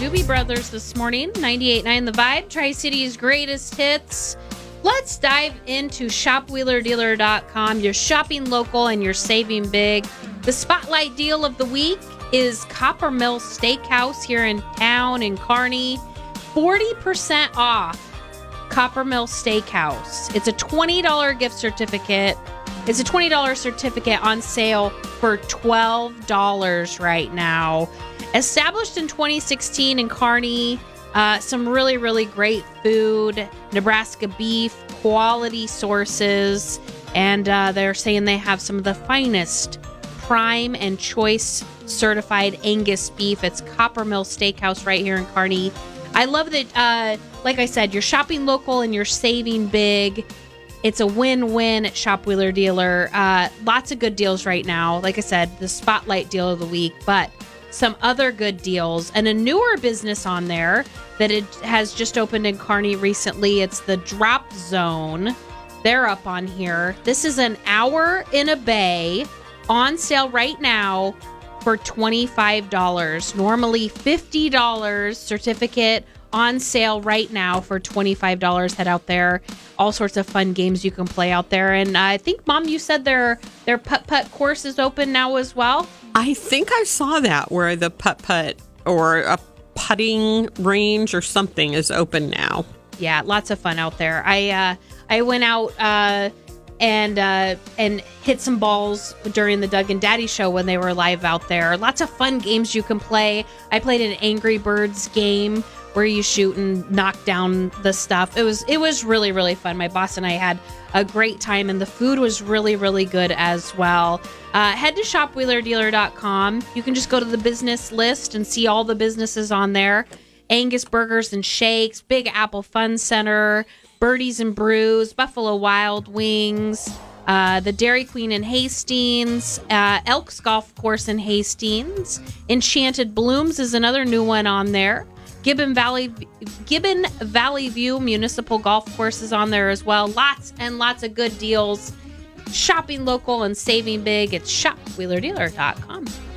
Doobie Brothers this morning. 98.9 The Vibe, Tri-City's greatest hits. Let's dive into shopwheelerdealer.com. You're shopping local and you're saving big. The spotlight deal of the week is Copper Mill Steakhouse here in town in Kearney. 40% off Copper Mill Steakhouse. It's a $20 gift certificate. It's a $20 certificate on sale for $12 right now. Established in 2016 in Kearney, some really, really great food, Nebraska beef, quality sources, and they're saying they have some of the finest prime and choice certified Angus beef. It's Copper Mill Steakhouse right here in Kearney. I love that, like I said, you're shopping local and you're saving big. It's a win-win at Shop Wheeler Dealer. Lots of good deals right now. Like I said, the spotlight deal of the week, but some other good deals and a newer business on there that it has just opened in Kearney recently. It's the Drop Zone. They're up on here. This is an hour in a bay on sale right now for $25. Normally $50 certificate on sale right now for $25. Head out there. All sorts of fun games you can play out there. And I think, Mom, you said their putt-putt course is open now as well? I think I saw that where the putt-putt or a putting range or something is open now. Yeah, lots of fun out there. I went out and hit some balls during the Doug and Daddy show when they were live out there. Lots of fun games you can play. I played an Angry Birds game where you shoot and knock down the stuff. It was really, really fun. My boss and I had a great time, and the food was really, really good as well. Head to shopwheelerdealer.com. You can just go to the business list and see all the businesses on there. Angus Burgers and Shakes, Big Apple Fun Center, Birdies and Brews, Buffalo Wild Wings, the Dairy Queen in Hastings, Elks Golf Course in Hastings. Enchanted Blooms is another new one on there. Gibbon Valley View Municipal Golf Course is on there as well. Lots and lots of good deals. Shopping local and saving big. It's shopwheelerdealer.com.